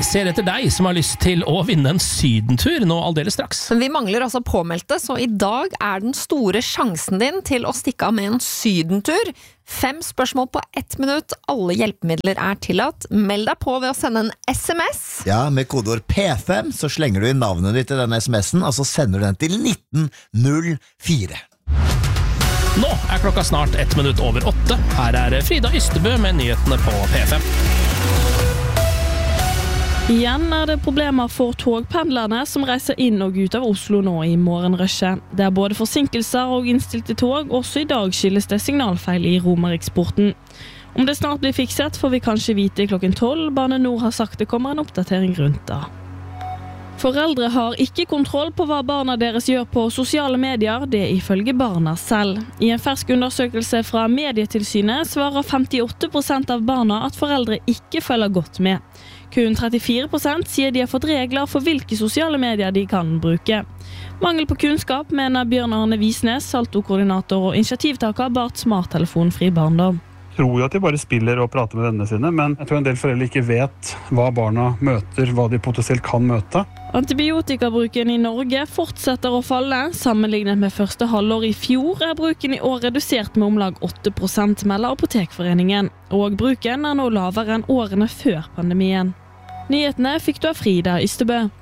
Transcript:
ser etter deg som har lyst til å vinne en sydentur nå aldeles straks. Men vi mangler altså påmeldte, så i dag den store sjansen din til å stikke av med en sydentur. 5 spørsmål på 1 minutt, alle hjelpemidler tillatt. Meld deg på ved å sende en SMS. Ja, med kodeord P5 så slenger du inn navnet ditt i denne SMS-en, og så sender du den til 1904. Nå klokka snart 1 minutt over 8. Her Frida Ystebø med nyhetene på P5. Igjen det problemer for togpendlerne som reiser inn og ut av Oslo nå i morgenrushet. Det både forsinkelser og innstilte tog, også i dag skyldes det signalfeil i Romeriksporten. Om det snart blir fikset får vi kanskje vite klokken 12. Bane Nor har sagt det kommer en oppdatering rundt da. Foreldre har ikke kontroll på hva barna deres gjør på sosiale medier, det ifølge barna selv. I en fersk undersøkelse fra Medietilsynet svarer 58% av barna at foreldre ikke følger godt med. Kun 34% sier de har fått regler for hvilke sosiale medier de kan bruke. Mangel på kunnskap, mener Bjørn Arne Visnes, Salto-koordinator og initiativtaker bak Smarttelefon Fri Barndom. Jeg tror jo at de bare spiller og prater med vennene sine, men jeg tror en del foreldre ikke vet hva barna møter, hva de potensielt kan møte. Antibiotikabruken i Norge fortsetter å falle. Sammenlignet med første halvår i fjor bruken i år redusert med om lag 8%, melder Apotekforeningen. Og bruken nå lavere enn årene før pandemien. Nyhetene fikk du av Frida Ystebø.